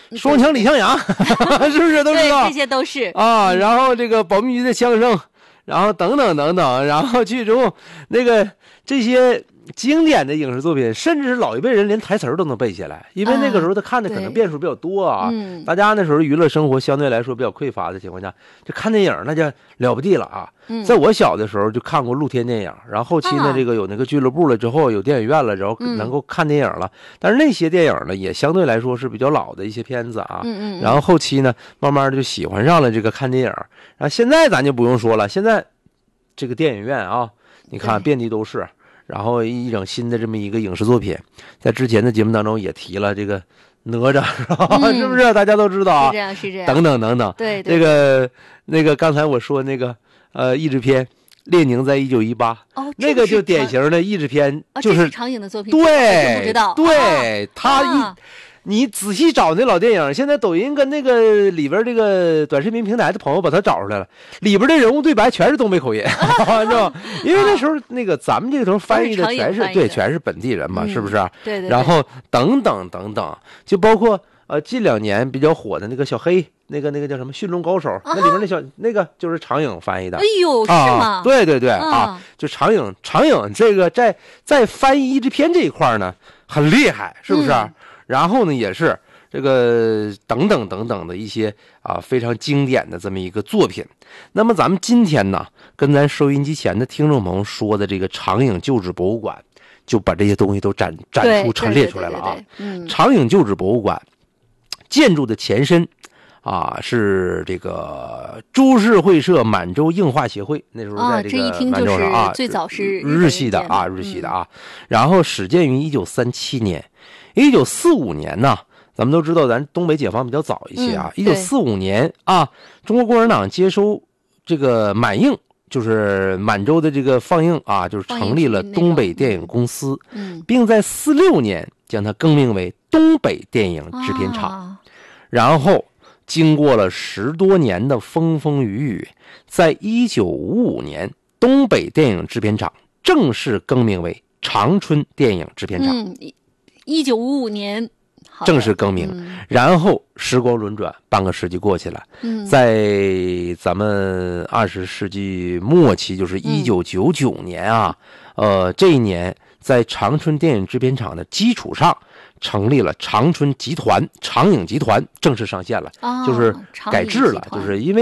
双枪李向阳是不是都知道？ 对，这些都是啊。然后这个保密局的枪声，然后等等等等，然后去之后那个这些经典的影视作品，甚至是老一辈人连台词都能背下来，因为那个时候他看的可能变数比较多啊。大家那时候娱乐生活相对来说比较匮乏的情况下，这看电影那就了不地了啊。在我小的时候就看过露天电影，然后后期呢这个有那个俱乐部了之后，有电影院了，然后能够看电影了。但是那些电影呢也相对来说是比较老的一些片子啊。然后后期呢慢慢的就喜欢上了这个看电影。然后现在咱就不用说了，现在这个电影院啊，你看遍地都是。然后一整新的这么一个影视作品，在之前的节目当中也提了这个哪吒，是不是？大家都知道啊， 是这样， 等等等等。 对， 这个那个刚才我说那个译制片《列宁在1918》，那个就典型的译制片，就是长影的作品。 对， 不知道， 对，你仔细找那老电影，现在抖音跟那个里边这个短视频平台的朋友把它找出来了，里边的人物对白全是东北口音，知道吗？因为那时候那个咱们这个时候翻译的全是本地人嘛，是不是？ 对。 然后等等等等，就包括近2年比较火的那个小黑，那个叫什么《驯龙高手》，那里面那个就是长影翻译的。 哎呦，是吗？ 对啊，就长影这个在翻译译制片这一块呢很厉害，是不是？然后呢，也是这个等等等等的一些非常经典的这么一个作品。那么咱们今天呢，跟咱收音机前的听众朋友说的这个长影旧址博物馆，就把这些东西都陈列出来了啊。长影旧址博物馆建筑的前身是这个株式会社满洲映画协会，那时候在这个满洲上啊， 最早是日系的啊。然后始建于1937年。1945年呢，咱们都知道咱东北解放比较早一些啊。1945年中国共产党接收这个满映，就是满洲的这个放映就是成立了东北电影公司，并在46年将它更名为东北电影制片厂。然后经过了10多年的风风雨雨，在1955年东北电影制片厂正式更名为长春电影制片厂。 1955年正式更名。然后时光轮转，半个世纪过去了。在咱们20世纪末期，就是1999年这一年在长春电影制片厂的基础上成立了长春集团，长影集团正式上线了，就是改制了，就是因为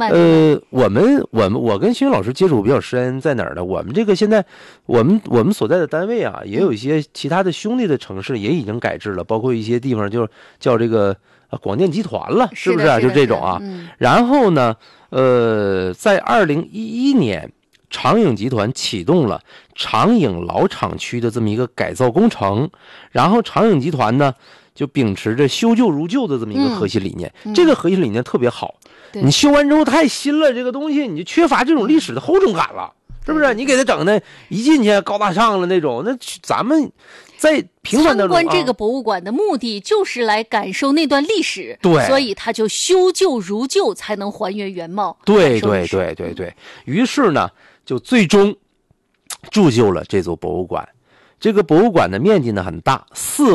我跟新云老师接触比较深，在哪儿呢？我们这个现在我们所在的单位也有一些其他的兄弟的城市也已经改制了，包括一些地方就叫这个广电集团了，是不是就这种然后呢在2011年长影集团启动了长影老厂区的这么一个改造工程，然后长影集团呢就秉持着修旧如旧的这么一个核心理念。这个核心理念特别好，你修完之后太新了，这个东西你就缺乏这种历史的厚重感了，是不是？你给它整的一进去高大上了那种，那咱们在平凡的参观这个博物馆的目的就是来感受那段历史， 对， 所以它就修旧如旧，才能还原原貌。 对。于是呢，就最终铸就了这座博物馆。这个博物馆的面积呢很大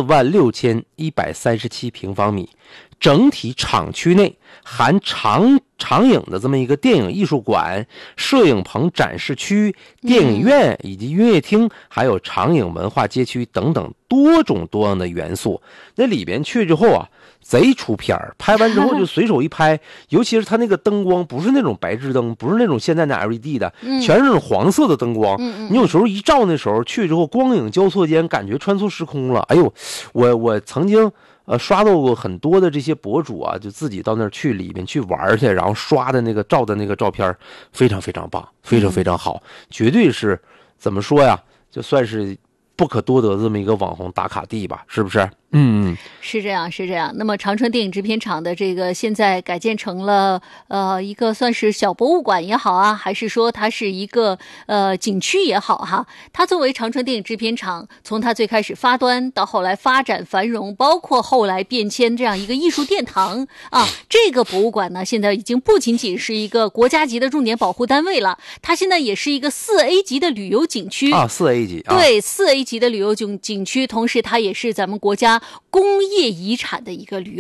，46137平方米，整体厂区内含长影的这么一个电影艺术馆、摄影棚展示区、电影院以及音乐厅，还有长影文化街区等等多种多样的元素。那里边去之后贼出片儿，拍完之后就随手一拍，尤其是它那个灯光不是那种白炽灯，不是那种现在的 LED 的，全是那种黄色的灯光。你有时候一照那时候去之后，光影交错间，感觉穿梭时空了。哎呦，我曾经刷到过很多的这些博主就自己到那儿去里面去玩去，然后刷的那个照的那个照片非常非常棒，非常非常好，绝对是怎么说呀，就算是不可多得这么一个网红打卡地吧，是不是？ 是这样。那么长春电影制片厂的这个现在改建成了一个算是小博物馆也好还是说它是一个景区也好它作为长春电影制片厂，从它最开始发端到后来发展繁荣，包括后来变迁这样一个艺术殿堂这个博物馆呢，现在已经不仅仅是一个国家级的重点保护单位了，它现在也是一个4A 级的旅游景区 4A 级对，4A 级的旅游景区，同时它也是咱们国家工业遗产的一个旅游